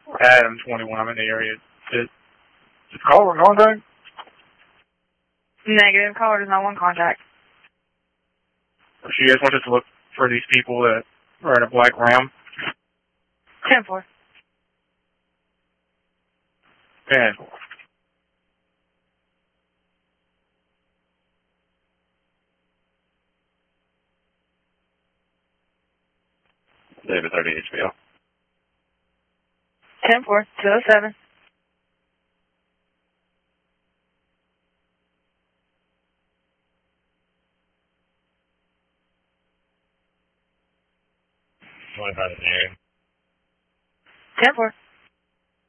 Adam 21, I'm in the area. Is the caller in contact? Negative. Caller does not want contact. So you guys want us to look for these people that are in a black Ram? 10-4. 10-4. David 30 HBO. 10-4. 207. $25 in the area. 10-4.